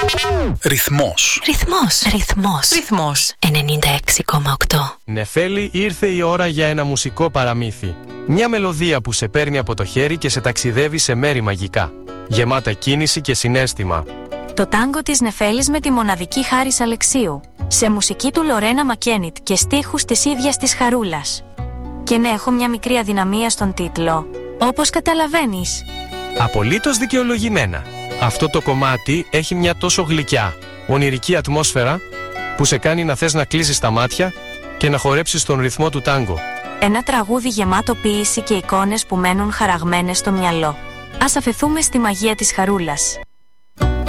Ρυθμός. Ρυθμός. Ρυθμός. Ρυθμός. 96,8. Νεφέλη, ήρθε η ώρα για ένα μουσικό παραμύθι. Μια μελωδία που σε παίρνει από το χέρι και σε ταξιδεύει σε μέρη μαγικά, γεμάτα κίνηση και συναίσθημα. Το τάγκο της Νεφέλης με τη μοναδική Χάρης Αλεξίου, σε μουσική του Λορένα Μακένιτ και στίχους της ίδιας της Χαρούλας. Και ναι, έχω μια μικρή αδυναμία στον τίτλο, όπως καταλαβαίνεις. Απολύτως δικαιολογημένα. Αυτό το κομμάτι έχει μια τόσο γλυκιά, ονειρική ατμόσφαιρα που σε κάνει να θες να κλείσεις τα μάτια και να χορέψεις τον ρυθμό του τάγκο. Ένα τραγούδι γεμάτο ποίηση και εικόνες που μένουν χαραγμένες στο μυαλό. Ας αφαιθούμε στη μαγεία της Χαρούλας.